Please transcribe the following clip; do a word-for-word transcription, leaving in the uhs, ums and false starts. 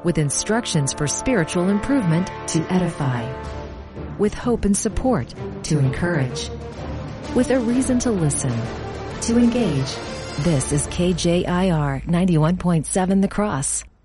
with instructions for spiritual improvement to edify, with hope and support to encourage, with a reason to listen to engage. This is K J I R ninety-one point seven The Cross.